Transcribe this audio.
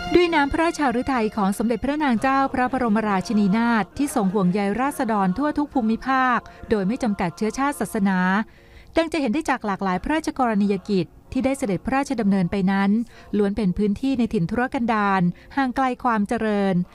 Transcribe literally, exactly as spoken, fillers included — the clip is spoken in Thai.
ด้วยน้ำพระราชฤทัยของสมเด็จพระนางเจ้าพระบรมราชินีนาถที่ทรงห่วงใยราษฎรทั่วทุกภูมิภาคโดยไม่จำกัดเชื้อชาติศาสนาดังจะเห็นได้จากหลากหลายพระราชกรณียกิจที่ได้เสด็จพระราชดำเนินไปนั้นล้วนเป็นพื้นที่ในถิ่นทุรกันดารห่างไกลความเจริญ